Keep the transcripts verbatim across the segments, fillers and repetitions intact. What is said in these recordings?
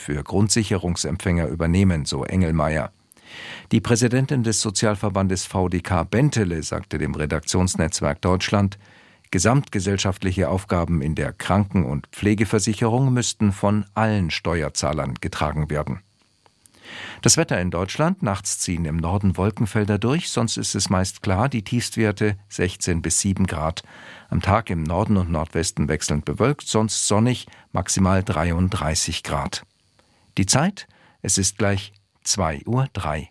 für Grundsicherungsempfänger übernehmen, so Engelmeier. Die Präsidentin des Sozialverbandes V D K Bentele sagte dem Redaktionsnetzwerk Deutschland, gesamtgesellschaftliche Aufgaben in der Kranken- und Pflegeversicherung müssten von allen Steuerzahlern getragen werden. Das Wetter in Deutschland: Nachts ziehen im Norden Wolkenfelder durch, sonst ist es meist klar, die Tiefstwerte sechzehn bis sieben Grad. Am Tag im Norden und Nordwesten wechselnd bewölkt, sonst sonnig, maximal dreiunddreißig Grad. Die Zeit: Es ist gleich zwei Uhr drei.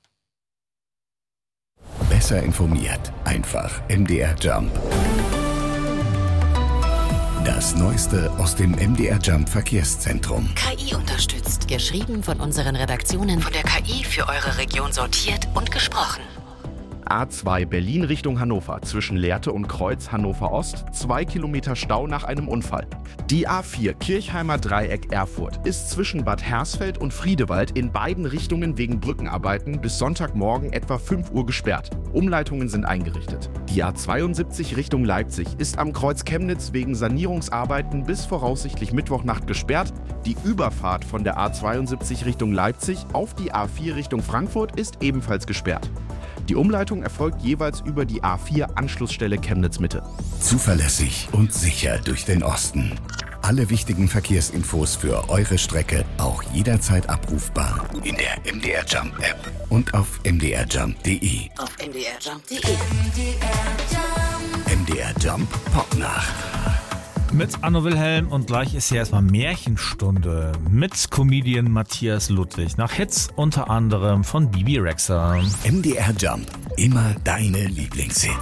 Besser informiert, einfach M D R Jump. Das Neueste aus dem M D R Jump Verkehrszentrum. K I unterstützt. Geschrieben von unseren Redaktionen. Von der K I für eure Region sortiert und gesprochen. A zwei Berlin Richtung Hannover zwischen Lehrte und Kreuz Hannover Ost, zwei Kilometer Stau nach einem Unfall. Die A vier Kirchheimer Dreieck Erfurt ist zwischen Bad Hersfeld und Friedewald in beiden Richtungen wegen Brückenarbeiten bis Sonntagmorgen etwa fünf Uhr gesperrt. Umleitungen sind eingerichtet. Die A zweiundsiebzig Richtung Leipzig ist am Kreuz Chemnitz wegen Sanierungsarbeiten bis voraussichtlich Mittwochnacht gesperrt. Die Überfahrt von der A zweiundsiebzig Richtung Leipzig auf die A vier Richtung Frankfurt ist ebenfalls gesperrt. Die Umleitung erfolgt jeweils über die A vier Anschlussstelle Chemnitz-Mitte. Zuverlässig und sicher durch den Osten. Alle wichtigen Verkehrsinfos für eure Strecke auch jederzeit abrufbar in der M D R Jump App und auf m d r jump punkt d e. Auf m d r jump punkt d e. M D R Jump Popnacht. Mit Anno Wilhelm und gleich ist hier erstmal Märchenstunde mit Comedian Matthias Ludwig nach Hits unter anderem von Bibi Rexha. M D R Jump, immer deine Lieblingshits.